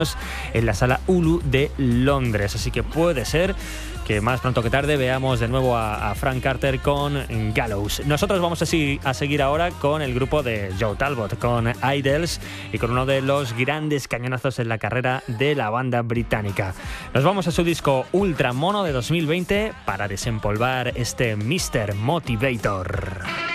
en la Sala Hulu de Londres. Así que puede ser que más pronto que tarde veamos de nuevo a Frank Carter con Gallows. Nosotros vamos a seguir ahora con el grupo de Joe Talbot, con Idols y con uno de los grandes cañonazos en la carrera de la banda británica. Nos vamos a su disco Ultra Mono de 2020 para desempolvar este Mr. Motivator.